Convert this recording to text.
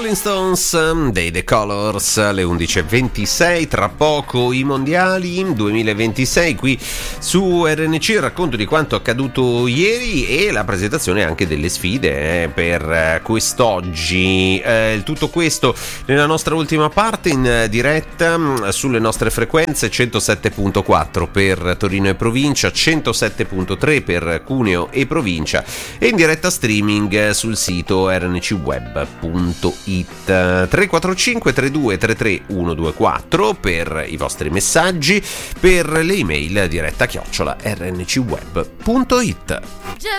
Rolling Stones dei The Colors, alle 11.26, tra poco i mondiali 2026 qui su RNC, il racconto di quanto accaduto ieri e la presentazione anche delle sfide per quest'oggi. Tutto questo nella nostra ultima parte in diretta sulle nostre frequenze 107.4 per Torino e provincia, 107.3 per Cuneo e provincia e in diretta streaming sul sito rncweb.it. 345 32 33 124 per i vostri messaggi, per le email diretta @rncweb.it.